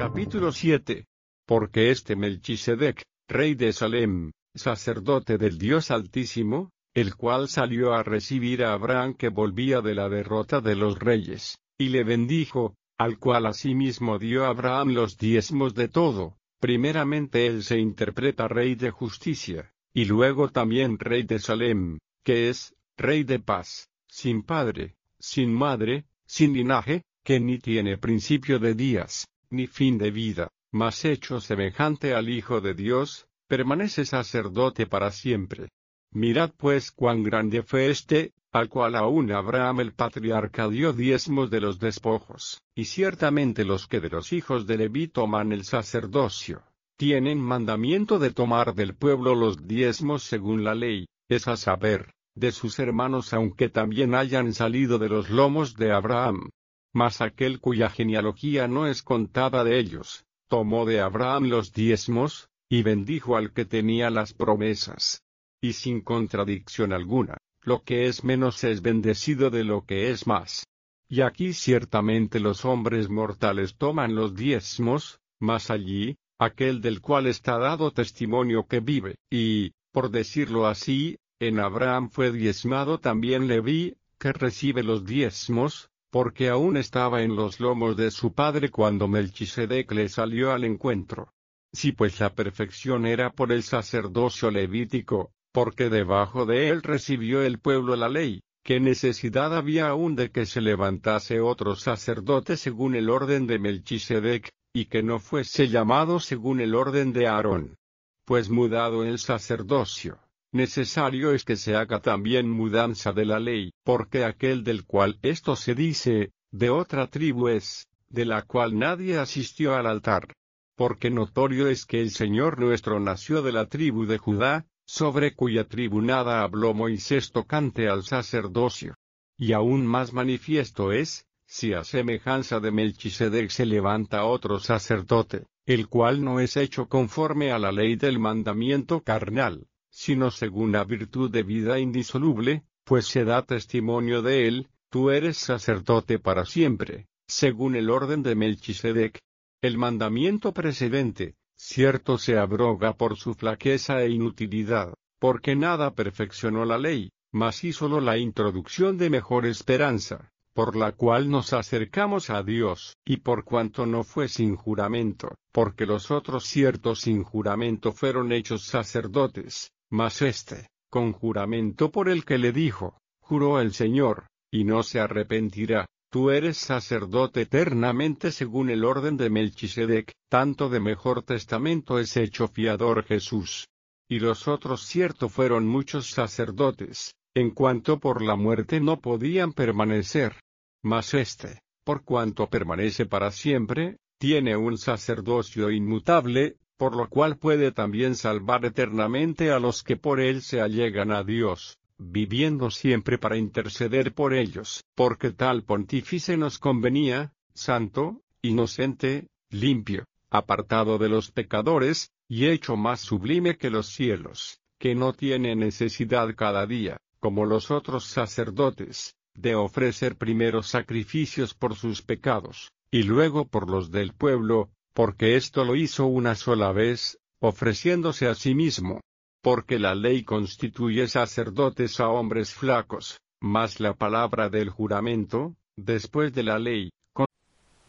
Capítulo 7. Porque Melquisedec, rey de Salem, sacerdote del Dios Altísimo, el cual salió a recibir a Abraham que volvía de la derrota de los reyes, y le bendijo, al cual asimismo dio a Abraham los diezmos de todo. Primeramente él se interpreta rey de justicia, y luego también rey de Salem, que es, rey de paz, sin padre, sin madre, sin linaje, que ni tiene principio de días, ni fin de vida, mas hecho semejante al Hijo de Dios, permanece sacerdote para siempre. Mirad pues cuán grande fue al cual aún Abraham el patriarca dio diezmos de los despojos, y ciertamente los que de los hijos de Leví toman el sacerdocio, tienen mandamiento de tomar del pueblo los diezmos según la ley, es a saber, de sus hermanos aunque también hayan salido de los lomos de Abraham. Mas aquel cuya genealogía no es contada de ellos, tomó de Abraham los diezmos, y bendijo al que tenía las promesas. Y sin contradicción alguna, lo que es menos es bendecido de lo que es más. Y aquí ciertamente los hombres mortales toman los diezmos, mas allí, aquel del cual está dado testimonio que vive, y, por decirlo así, en Abraham fue diezmado también Leví, que recibe los diezmos, porque aún estaba en los lomos de su padre cuando Melquisedec le salió al encuentro. Si pues la perfección era por el sacerdocio levítico, porque debajo de él recibió el pueblo la ley, ¿qué necesidad había aún de que se levantase otro sacerdote según el orden de Melquisedec, y que no fuese llamado según el orden de Aarón? Pues mudado el sacerdocio, necesario es que se haga también mudanza de la ley, porque aquel del cual esto se dice, de otra tribu es, de la cual nadie asistió al altar. Porque notorio es que el Señor nuestro nació de la tribu de Judá, sobre cuya tribu nada habló Moisés tocante al sacerdocio. Y aún más manifiesto es, si a semejanza de Melquisedec se levanta otro sacerdote, el cual no es hecho conforme a la ley del mandamiento carnal, sino según la virtud de vida indisoluble, pues se da testimonio de él, tú eres sacerdote para siempre, según el orden de Melquisedec. El mandamiento precedente, cierto se abroga por su flaqueza e inutilidad, porque nada perfeccionó la ley, mas hízolo la introducción de mejor esperanza, por la cual nos acercamos a Dios, y por cuanto no fue sin juramento, porque los otros ciertos sin juramento fueron hechos sacerdotes, mas con juramento por el que le dijo, juró el Señor, y no se arrepentirá. Tú eres sacerdote eternamente según el orden de Melquisedec, tanto de mejor testamento es hecho fiador Jesús. Y los otros cierto fueron muchos sacerdotes, en cuanto por la muerte no podían permanecer. Mas por cuanto permanece para siempre, tiene un sacerdocio inmutable, por lo cual puede también salvar eternamente a los que por él se allegan a Dios, viviendo siempre para interceder por ellos, porque tal pontífice nos convenía, santo, inocente, limpio, apartado de los pecadores, y hecho más sublime que los cielos, que no tiene necesidad cada día, como los otros sacerdotes, de ofrecer primero sacrificios por sus pecados, y luego por los del pueblo, porque esto lo hizo una sola vez, ofreciéndose a sí mismo. Porque la ley constituye sacerdotes a hombres flacos, mas la palabra del juramento, después de la ley,